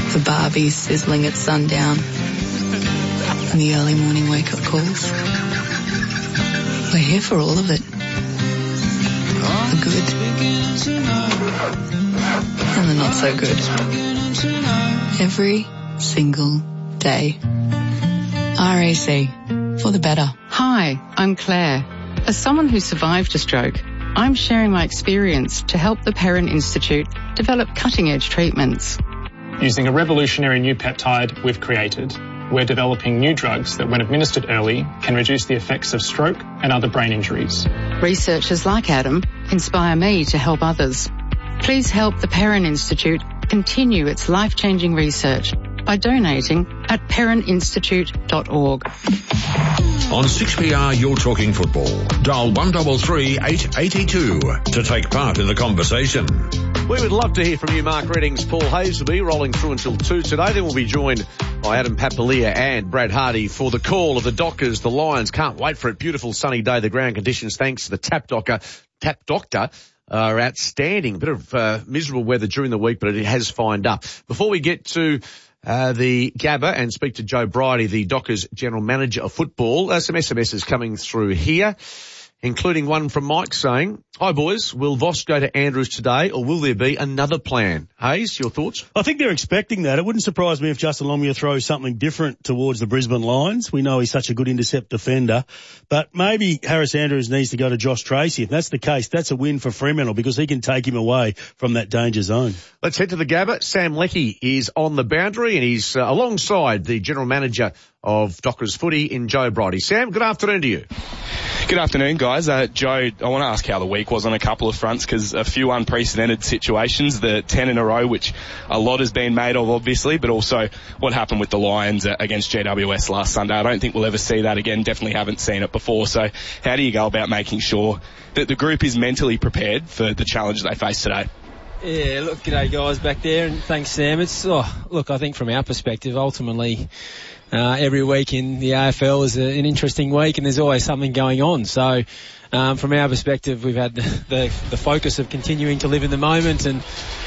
The barbie sizzling at sundown. And the early morning wake-up calls. We're here for all of it. The good. And the not so good. Every single day. RAC. For the better. Hi, I'm Claire. As someone who survived a stroke, I'm sharing my experience to help the Perrin Institute develop cutting-edge treatments. Using a revolutionary new peptide we've created, we're developing new drugs that, when administered early, can reduce the effects of stroke and other brain injuries. Researchers like Adam inspire me to help others. Please help the Perrin Institute continue its life-changing research by donating at perrininstitute.org. On 6PR, you're talking football. Dial 133 882 to take part in the conversation. We would love to hear from you, Mark Reddings. Paul Hayes will be rolling through until 2 today. Then we'll be joined by Adam Papalia and Brad Hardy for the call of the Dockers. The Lions can't wait for it. Beautiful sunny day. The ground conditions, thanks to the Tap Doctor, are outstanding. A bit of miserable weather during the week, but it has fined up. Before we get to the Gabba and speak to Joe Bridie, the Dockers General Manager of Football, some SMSs coming through here, including one from Mike saying, "Hi boys, will Voss go to Andrews today or will there be another plan?" Hayes, your thoughts? I think they're expecting that. It wouldn't surprise me if Justin Longmuir throws something different towards the Brisbane Lions. We know he's such a good intercept defender. But maybe Harris Andrews needs to go to Josh Tracy. If that's the case, that's a win for Fremantle because he can take him away from that danger zone. Let's head to the Gabba. Sam Leckie is on the boundary and he's alongside the General Manager of Dockers Footy in Joe Bridie. Sam, good afternoon to you. Good afternoon, guys. Joe, I want to ask how the week was on a couple of fronts because a few unprecedented situations, the 10 in a row, which a lot has been made of, obviously, but also what happened with the Lions against GWS last Sunday. I don't think we'll ever see that again. Definitely haven't seen it before. So how do you go about making sure that the group is mentally prepared for the challenge they face today? Yeah, look, g'day guys back there, and thanks Sam. Look, I think from our perspective, ultimately, every week in the AFL is an interesting week and there's always something going on. So, from our perspective, we've had the focus of continuing to live in the moment and,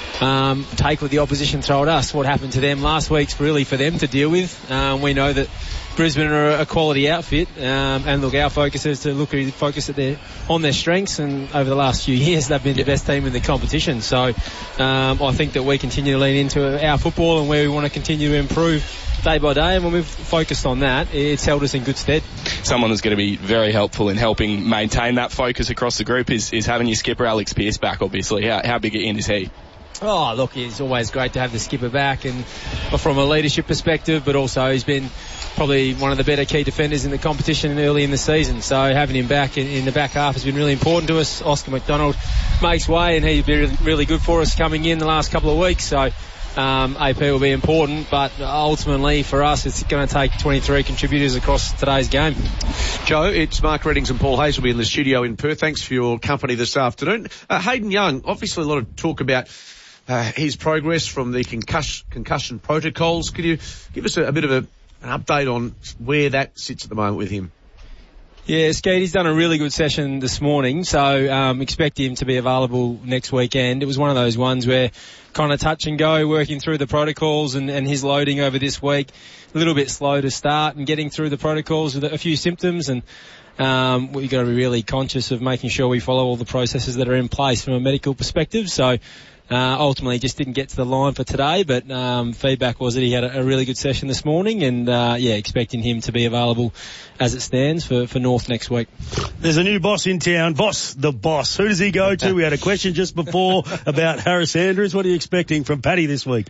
take what the opposition throw at us. What happened to them last week's really for them to deal with. We know that Brisbane are a quality outfit, and look, our focus is to focus on their strengths, and over the last few years they've been the best team in the competition. So I think that we continue to lean into our football and where we want to continue to improve day by day, and when we've focused on that, it's held us in good stead. Someone that's going to be very helpful in helping maintain that focus across the group is having your skipper Alex Pearce back, obviously. How big a in is he? Oh, look, it's always great to have the skipper back, and from a leadership perspective, but also he's been probably one of the better key defenders in the competition early in the season. So having him back in the back half has been really important to us. Oscar McDonald makes way, and he's been really good for us coming in the last couple of weeks. So AP will be important, but ultimately for us it's going to take 23 contributors across today's game. Joe, it's Mark Reddings and Paul Hayes will be in the studio in Perth. Thanks for your company this afternoon. Hayden Young, obviously a lot of talk about his progress from the concussion protocols. Could you give us a bit of an update on where that sits at the moment with him? Yeah, Skeet, he's done a really good session this morning, so expect him to be available next weekend. It was one of those ones where kind of touch and go, working through the protocols and his loading over this week. A little bit slow to start and getting through the protocols with a few symptoms, and we've got to be really conscious of making sure we follow all the processes that are in place from a medical perspective. So ultimately just didn't get to the line for today, but feedback was that he had a really good session this morning, and expecting him to be available as it stands for North next week. There's a new boss in town. Voss, the boss. Who does he go to? We had a question just before about Harris Andrews. What are you expecting from Paddy this week?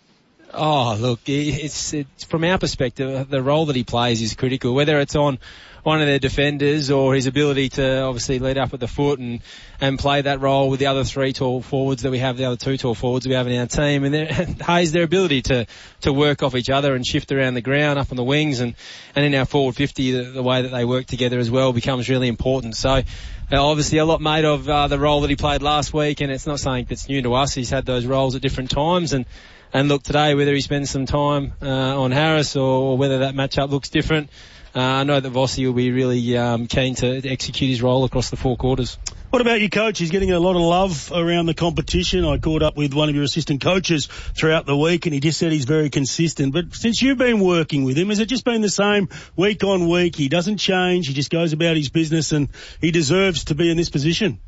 Oh, look, it's from our perspective, the role that he plays is critical, whether it's on one of their defenders or his ability to obviously lead up at the foot and play that role with the other three tall forwards that we have, the other two tall forwards we have in our team, and Hayes, their ability to work off each other and shift around the ground up on the wings, and in our forward 50, the way that they work together as well becomes really important. So obviously a lot made of the role that he played last week, and it's not something that's new to us. He's had those roles at different times, and look, today, whether he spends some time on Harris or whether that matchup looks different, I know that Vossi will be really keen to execute his role across the four quarters. What about your coach? He's getting a lot of love around the competition. I caught up with one of your assistant coaches throughout the week, and he just said he's very consistent. But since you've been working with him, has it just been the same week on week? He doesn't change. He just goes about his business, and he deserves to be in this position.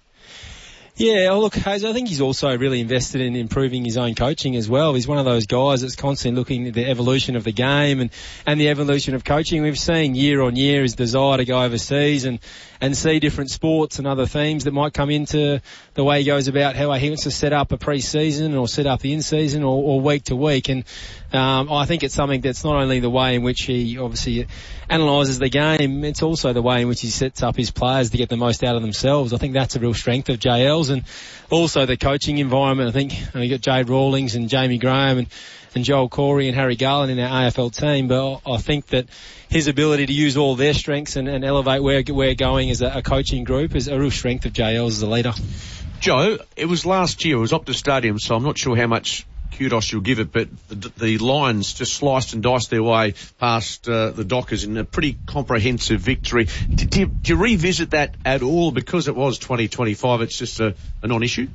Yeah, look, Hayes, I think he's also really invested in improving his own coaching as well. He's one of those guys that's constantly looking at the evolution of the game and the evolution of coaching. We've seen year on year his desire to go overseas and see different sports and other themes that might come into the way he goes about how he wants to set up a pre-season or set up the in-season or week to week. And I think it's something that's not only the way in which he obviously analyses the game, it's also the way in which he sets up his players to get the most out of themselves. I think that's a real strength of JL's, and also the coaching environment. I think you got Jade Rawlings and Jamie Graham and Joel Corey and Harry Garland in our AFL team, but I think that his ability to use all their strengths and elevate where we're going as a coaching group is a real strength of JL's as a leader. Joe, it was last year, it was Optus Stadium, so I'm not sure how much kudos you'll give it, but the Lions just sliced and diced their way past the Dockers in a pretty comprehensive victory. Do you revisit that at all? Because it was 2025, it's just a non-issue?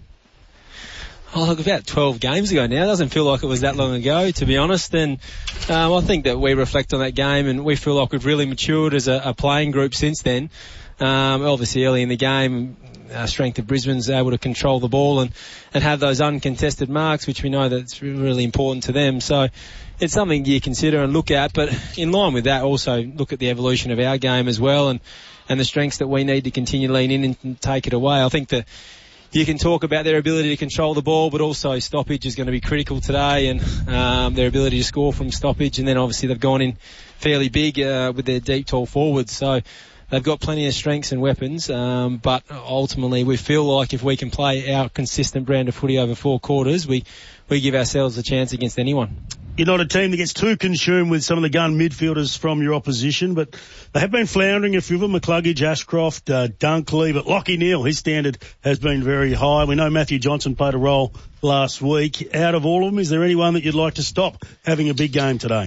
Oh, look, about 12 games ago now. It doesn't feel like it was that long ago, to be honest. And I think that we reflect on that game and we feel like we've really matured as a playing group since then. Obviously, early in the game, strength of Brisbane's able to control the ball and have those uncontested marks, which we know that's really important to them. So it's something you consider and look at. But in line with that, also look at the evolution of our game as well and the strengths that we need to continue to lean in and take it away. I think that you can talk about their ability to control the ball, but also stoppage is going to be critical today, and their ability to score from stoppage. And then obviously they've gone in fairly big with their deep, tall forwards. So they've got plenty of strengths and weapons, but ultimately we feel like if we can play our consistent brand of footy over 4 quarters, we give ourselves a chance against anyone. You're not a team that gets too consumed with some of the gun midfielders from your opposition, but they have been floundering a few of them, McCluggage, Ashcroft, Dunkley, but Lachie Neale, his standard has been very high. We know Matthew Johnson played a role last week. Out of all of them, is there anyone that you'd like to stop having a big game today?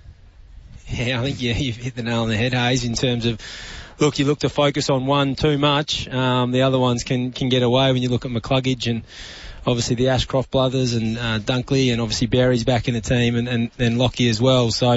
Yeah, I think you've hit the nail on the head, Hayes, in terms of, look, you look to focus on one too much. The other ones can get away when you look at McCluggage and obviously the Ashcroft brothers and Dunkley, and obviously Barry's back in the team and Lachie as well. So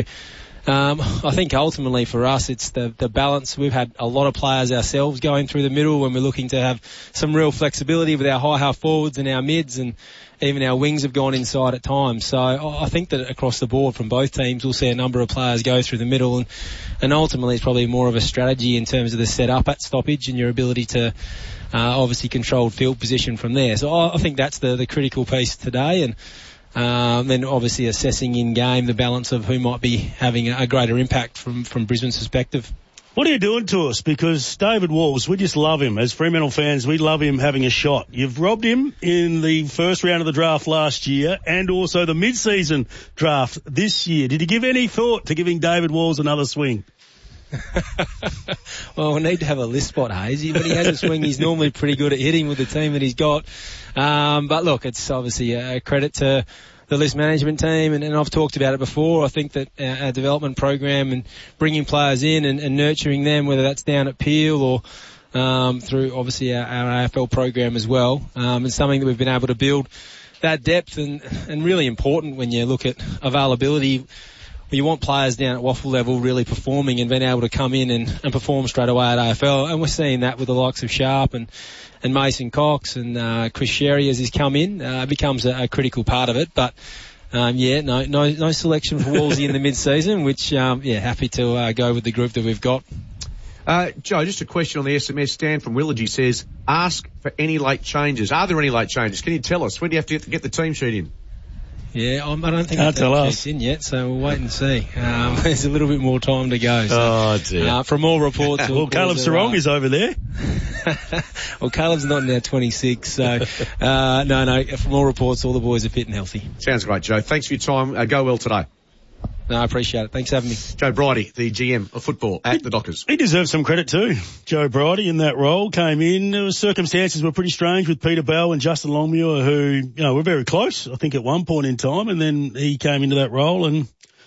I think ultimately for us it's the balance. We've had a lot of players ourselves going through the middle when we're looking to have some real flexibility with our high half forwards and our mids, and even our wings have gone inside at times. So I think that across the board from both teams we'll see a number of players go through the middle, and ultimately it's probably more of a strategy in terms of the setup at stoppage and your ability to obviously control field position from there. So I think that's the critical piece today, and then obviously assessing in game the balance of who might be having a greater impact from Brisbane's perspective. What are you doing to us? Because David Walls, we just love him. As Fremantle fans, we love him having a shot. You've robbed him in the first round of the draft last year and also the mid-season draft this year. Did you give any thought to giving David Walls another swing? Well, we need to have a list spot, Hazy. When he has a swing, he's normally pretty good at hitting with the team that he's got. But look, it's obviously a credit to the list management team, and I've talked about it before. I think that our development program and bringing players in and nurturing them, whether that's down at Peel or through obviously our AFL program as well, is something that we've been able to build that depth and really important when you look at availability. You want players down at waffle level really performing and being able to come in and perform straight away at AFL. And we're seeing that with the likes of Sharp and Mason Cox and Chris Sherry as he's come in. It becomes a critical part of it. But, no selection for Wolsey in the mid-season, which, happy to go with the group that we've got. Joe, just a question on the SMS. Stan from Willagee says, ask for any late changes. Are there any late changes? Can you tell us? When do you have to get the team sheet in? Yeah, I don't think it's in yet, so we'll wait and see. There's a little bit more time to go. So, oh, dear. From all reports... well, Caleb Sarong is over there. Well, Caleb's not now 26, so... no, from all reports, all the boys are fit and healthy. Sounds great, Joe. Thanks for your time. Go well today. No, I appreciate it. Thanks for having me. Joe Bridie, the GM of football at the Dockers. He deserves some credit too. Joe Bridie in that role came in. Circumstances were pretty strange with Peter Bell and Justin Longmuir, who, were very close, I think, at one point in time. And then he came into that role and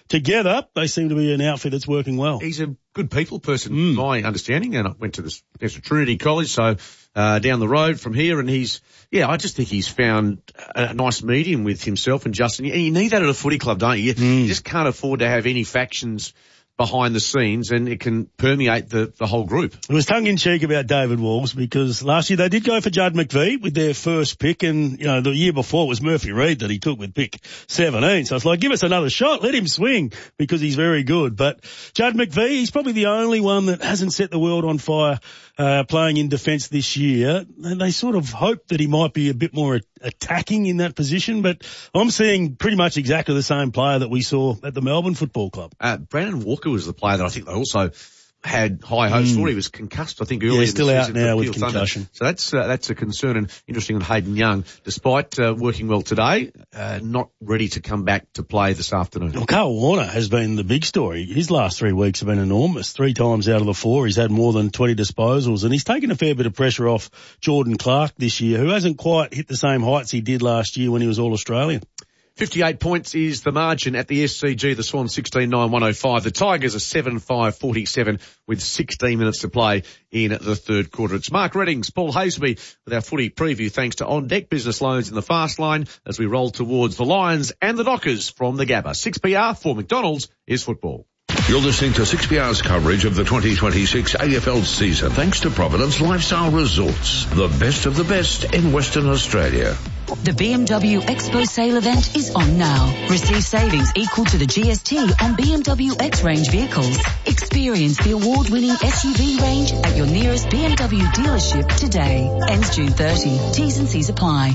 together, they seem to be an outfit that's working well. He's a good people person, my understanding, and I went to there's a Trinity College, so down the road from here, and I just think he's found a nice medium with himself and Justin. And you need that at a footy club, don't you? You just can't afford to have any factions behind the scenes, and it can permeate the whole group. It was tongue-in-cheek about David Walls because last year they did go for Judd McVie with their first pick, and, the year before it was Murphy Reid that he took with pick 17. So it's like, give us another shot, let him swing because he's very good. But Judd McVie, he's probably the only one that hasn't set the world on fire playing in defence this year. And they sort of hope that he might be a bit more attacking in that position, but I'm seeing pretty much exactly the same player that we saw at the Melbourne Football Club. Brandon Walker was the player that I think they also had high hopes for. He was concussed, I think, earlier in the season. Yeah, still out now with concussion. So that's a concern, and interesting on Hayden Young, despite working well today, not ready to come back to play this afternoon. Well, Carl Warner has been the big story. His last 3 weeks have been enormous. 3 times out of the 4, he's had more than 20 disposals, and he's taken a fair bit of pressure off Jordan Clark this year, who hasn't quite hit the same heights he did last year when he was All-Australian. 58 points is the margin at the SCG, the Swans 16-9-105. The Tigers are 7-5-47 with 16 minutes to play in the third quarter. It's Mark Reddings, Paul Hasleby with our footy preview thanks to On Deck Business Loans in the fast lane as we roll towards the Lions and the Dockers from the Gabba. 6PR for McDonald's is football. You're listening to 6PR's coverage of the 2026 AFL season thanks to Providence Lifestyle Resorts, the best of the best in Western Australia. The BMW Expo sale event is on now. Receive savings equal to the GST on BMW X-Range vehicles. Experience the award-winning SUV range at your nearest BMW dealership today. Ends June 30. T's and C's apply.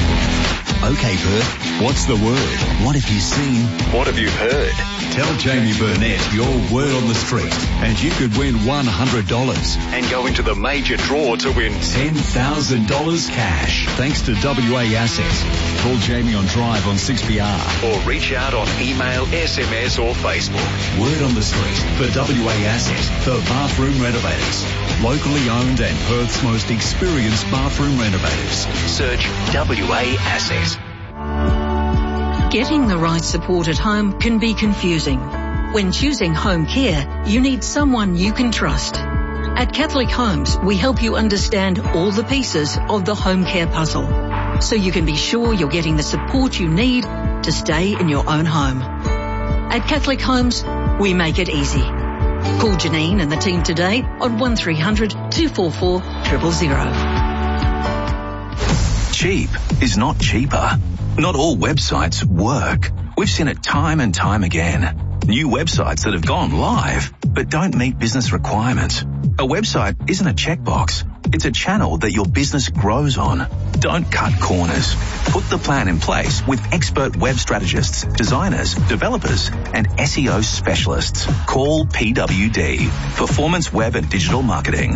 Okay, Perth, what's the word? What have you seen? What have you heard? Tell Jamie Burnett your word on the street and you could win $100 and go into the major draw to win $10,000 cash thanks to WA Assets. Call Jamie on Drive on 6PR or reach out on email, SMS or Facebook. Word on the street for WA Assets for bathroom renovators. Locally owned and Perth's most experienced bathroom renovators. Search WA Assets. Getting the right support at home can be confusing. When choosing home care, you need someone you can trust. At Catholic Homes, we help you understand all the pieces of the home care puzzle, so you can be sure you're getting the support you need to stay in your own home. At Catholic Homes, we make it easy. Call Janine and the team today on 1300 244 000. Cheap is not cheaper. Not all websites work. We've seen it time and time again. New websites that have gone live but don't meet business requirements. A website isn't a checkbox. It's a channel that your business grows on. Don't cut corners. Put the plan in place with expert web strategists, designers, developers, and SEO specialists. Call PWD, Performance Web and Digital Marketing.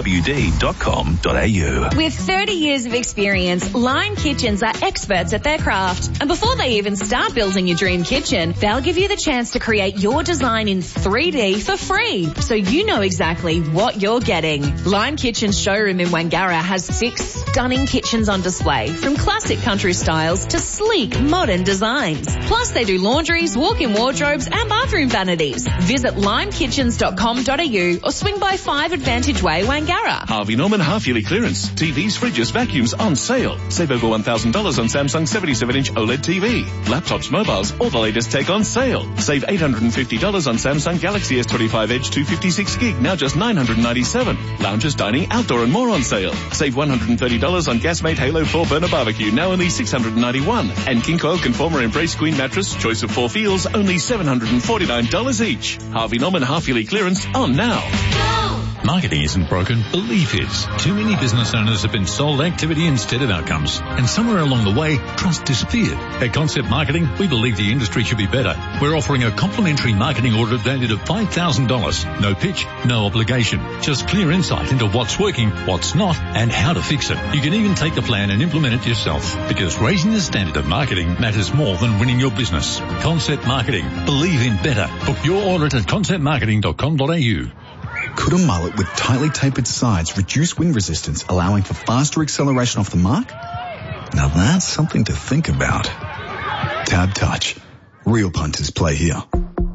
pwd.com.au. With 30 years of experience, Lime Kitchens are experts at their craft. And before they even start building your dream kitchen, they'll give you the chance to create your design in 3D for free, so you know exactly what you're getting. Lime Kitchen's showroom in Wangara has 6 stunning kitchens on display, from classic country styles to sleek modern designs. Plus they do laundries, walk-in wardrobes and bathroom vanities. Visit limekitchens.com.au or swing by 5 Advantage Way, Wangara. Harvey Norman half-yearly clearance. TVs, fridges, vacuums on sale. Save over $1,000 on Samsung 77-inch OLED TV. Laptops, mobiles, all the latest tech on sale. Save $850 on Samsung Galaxy S25 Edge 256 gig, now just $997. Lounges, dining, outdoor and more on sale. Save $130 on Gasmate Halo 4 burner barbecue, now only $691. And King Coil Conformer Embrace Queen mattress, choice of 4 feels, only $749 each. Harvey Norman half-yearly clearance on now. Marketing isn't broken, belief is. Too many business owners have been sold activity instead of outcomes, and somewhere along the way, trust disappeared. At Concept Marketing, we believe the industry should be better. We're offering a complimentary marketing audit valued at $5,000. No pitch, no obligation. Just clear insight into what's working, what's not, and how to fix it. You can even take the plan and implement it yourself, because raising the standard of marketing matters more than winning your business. Concept Marketing. Believe in better. Book your audit at conceptmarketing.com.au. Could a mullet with tightly tapered sides reduce wind resistance, allowing for faster acceleration off the mark? Now that's something to think about. Tab Touch. Real punters play here.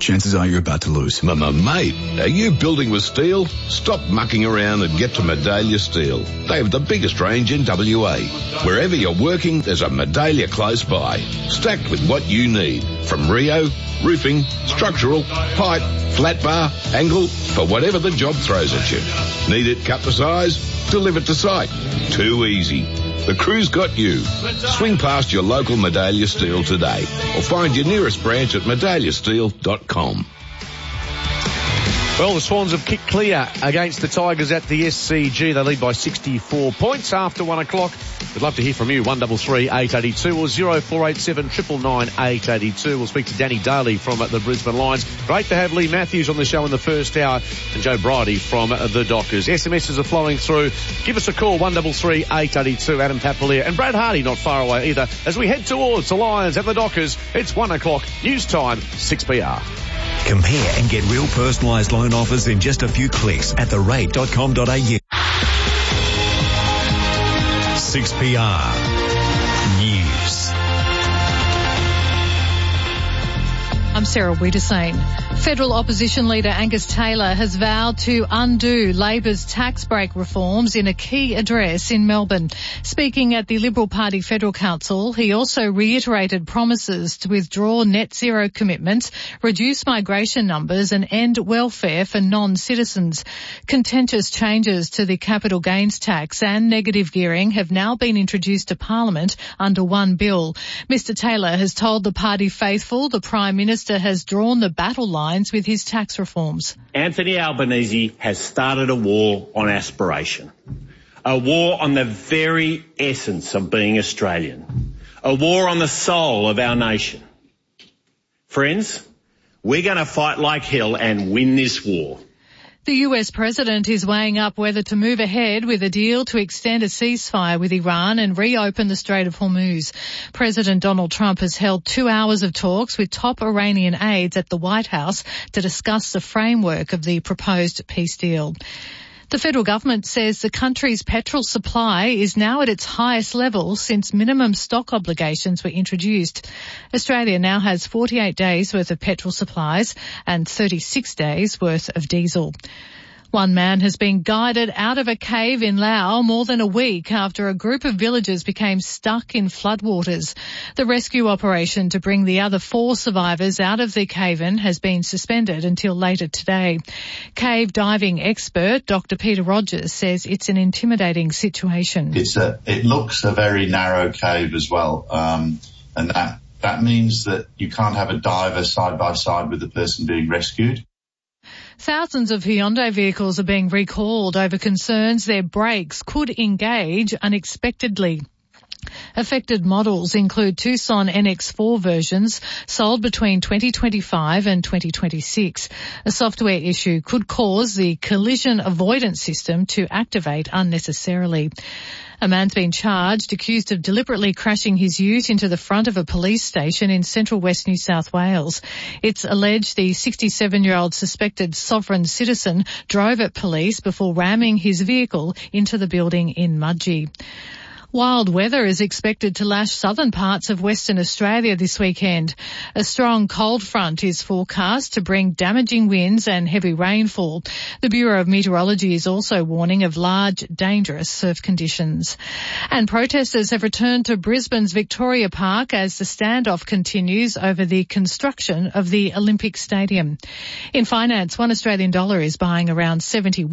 chances are you're about to lose. Mate, are you building with steel? Stop mucking around and get to Medallia Steel. They have the biggest range in WA. Wherever you're working, there's a Medallia close by, stacked with what you need. From Rio, roofing, structural, pipe, flat bar, angle, for whatever the job throws at you. Need it cut to size? Delivered to site. Too easy. The crew's got you. Swing past your local Medallia Steel today or find your nearest branch at medalliasteel.com. Well, the Swans have kicked clear against the Tigers at the SCG. They lead by 64 points after 1 o'clock. We'd love to hear from you, 133 882 or 0487 999 882. We'll speak to Danny Daly from the Brisbane Lions. Great to have Lee Matthews on the show in the first hour and Joe Bridie from the Dockers. SMSs are flowing through. Give us a call, 133 882. Adam Papalia and Brad Hardy not far away either as we head towards the Lions and the Dockers. It's 1 o'clock, news time, 6PR. Compare and get real personalised loan offers in just a few clicks at therate.com.au. 6PR News. I'm Sarah Wiedersane. Federal opposition leader Angus Taylor has vowed to undo Labor's tax break reforms in a key address in Melbourne. Speaking at the Liberal Party Federal Council, he also reiterated promises to withdraw net zero commitments, reduce migration numbers and end welfare for non-citizens. Contentious changes to the capital gains tax and negative gearing have now been introduced to Parliament under one bill. Mr Taylor has told the party faithful the Prime Minister has drawn the battle lines with his tax reforms. Anthony Albanese has started a war on aspiration, a war on the very essence of being Australian, a war on the soul of our nation. Friends, we're going to fight like hell and win this war. The US president is weighing up whether to move ahead with a deal to extend a ceasefire with Iran and reopen the Strait of Hormuz. President Donald Trump has held 2 hours of talks with top Iranian aides at the White House to discuss the framework of the proposed peace deal. The federal government says the country's petrol supply is now at its highest level since minimum stock obligations were introduced. Australia now has 48 days worth of petrol supplies and 36 days worth of diesel. One man has been guided out of a cave in Laos more than a week after a group of villagers became stuck in floodwaters. The rescue operation to bring the other 4 survivors out of the cave-in has been suspended until later today. Cave diving expert Dr. Peter Rogers says it's an intimidating situation. It looks a very narrow cave as well, and that means that you can't have a diver side by side with the person being rescued. Thousands of Hyundai vehicles are being recalled over concerns their brakes could engage unexpectedly. Affected models include Tucson NX4 versions sold between 2025 and 2026. A software issue could cause the collision avoidance system to activate unnecessarily. A man's been charged, accused of deliberately crashing his ute into the front of a police station in central west New South Wales. It's alleged the 67-year-old suspected sovereign citizen drove at police before ramming his vehicle into the building in Mudgee. Wild weather is expected to lash southern parts of Western Australia this weekend. A strong cold front is forecast to bring damaging winds and heavy rainfall. The Bureau of Meteorology is also warning of large, dangerous surf conditions. And protesters have returned to Brisbane's Victoria Park as the standoff continues over the construction of the Olympic Stadium. In finance, $1 Australian is buying around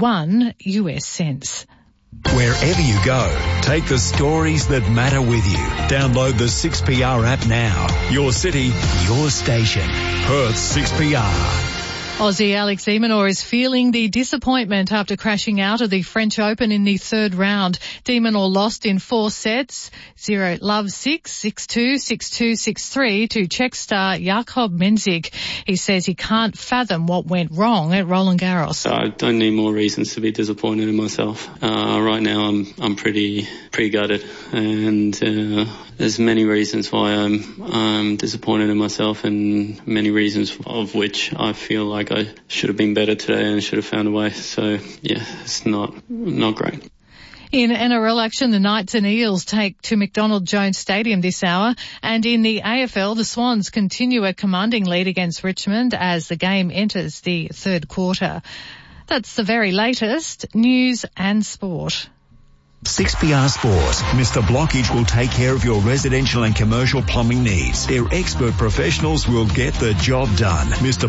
71 US cents. Wherever you go, take the stories that matter with you. Download the 6PR app now. Your city, your station. Perth 6PR. Aussie Alex de Minaur is feeling the disappointment after crashing out of the French Open in the third round. De Minaur lost in 4 sets, 0-love 6, 6-2, 6-2, 6-3 to Czech star Jakob Mensik. He says he can't fathom what went wrong at Roland Garros. I don't need more reasons to be disappointed in myself. Right now I'm pretty gutted, and there's many reasons why I'm disappointed in myself, and many reasons of which I feel like I should have been better today and should have found a way. So yeah, it's not great. In NRL action, the Knights and Eels take to McDonald Jones Stadium this hour. And in the AFL, the Swans continue a commanding lead against Richmond as the game enters the third quarter. That's the very latest news and sport. 6PR Sport. Mr. Blockage will take care of your residential and commercial plumbing needs. Their expert professionals will get the job done.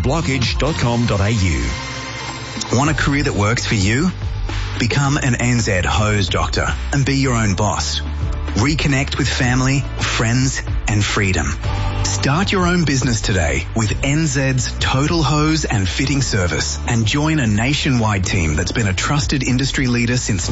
MrBlockage.com.au. Want a career that works for you? Become an NZ hose doctor and be your own boss. Reconnect with family, friends and freedom. Start your own business today with NZ's Total Hose and Fitting Service and join a nationwide team that's been a trusted industry leader since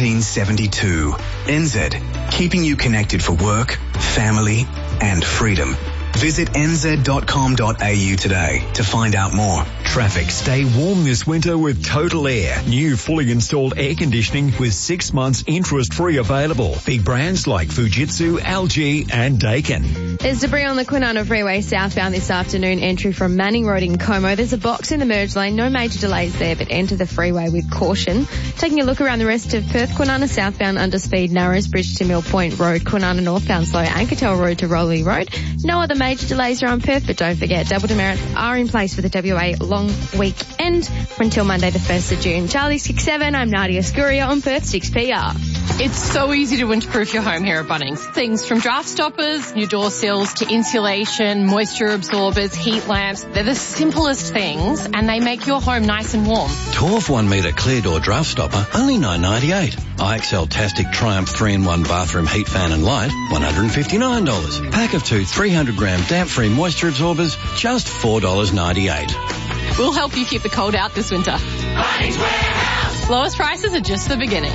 1972. NZ, keeping you connected for work, family and freedom. Visit nz.com.au today to find out more. Traffic. Stay warm this winter with Total Air. New fully installed air conditioning with 6 months interest-free available. Big brands like Fujitsu, LG and Daikin. There's debris on the Kwinana Freeway southbound this afternoon, entry from Manning Road in Como. There's a box in the merge lane. No major delays there, but enter the freeway with caution. Taking a look around the rest of Perth, Kwinana southbound under speed narrows, Bridge to Mill Point Road, Kwinana northbound slow, Ankertel Road to Rowley Road. No other major delays around Perth, but don't forget double demerits are in place for the WA long weekend until Monday the 1st of June. Charlie 67, I'm Nadia Scuria on Perth 6PR. It's so easy to winterproof your home here at Bunnings. Things from draft stoppers, new door sills to insulation, moisture absorbers, heat lamps. They're the simplest things and they make your home nice and warm. Torf 1 metre clear door draft stopper, only $9.98. IXL Tastic Triumph 3-in-1 bathroom heat fan and light, $159. Pack of 2 300-gram damp-free moisture absorbers, just $4.98. We'll help you keep the cold out this winter. Bunnings Warehouse. Lowest prices are just the beginning.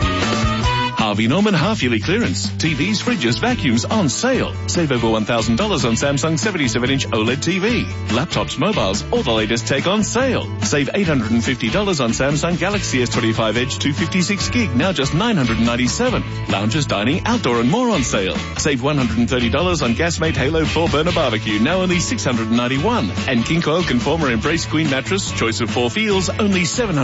Harvey Norman half-yearly clearance. TVs, fridges, vacuums on sale. Save over $1,000 on Samsung 77-inch OLED TV. Laptops, mobiles, all the latest tech on sale. Save $850 on Samsung Galaxy S25 Edge 256 gig, now just $997. Lounges, dining, outdoor and more on sale. Save $130 on Gasmate Halo 4-burner barbecue, now only $691. And King Coil Conformer Embrace Queen mattress, choice of 4 feels, only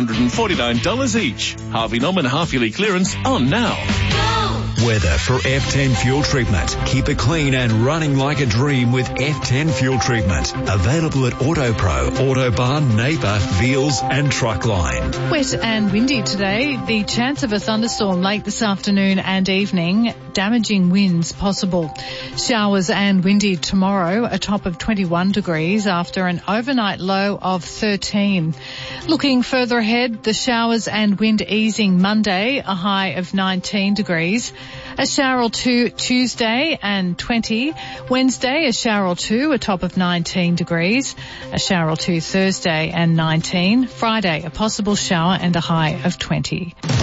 $749 each. Harvey Norman half-yearly clearance on now. Weather for F10 fuel treatment. Keep it clean and running like a dream with F10 fuel treatment. Available at AutoPro, Autobarn, Neighbour, Veals and Truckline. Wet and windy today. The chance of a thunderstorm late this afternoon and evening. Damaging winds possible. Showers and windy tomorrow, a top of 21 degrees after an overnight low of 13. Looking further ahead, the showers and wind easing Monday, a high of 19 degrees. A shower or two Tuesday and 20. Wednesday, a shower or two, a top of 19 degrees. A shower or two Thursday and 19. Friday, a possible shower and a high of 20.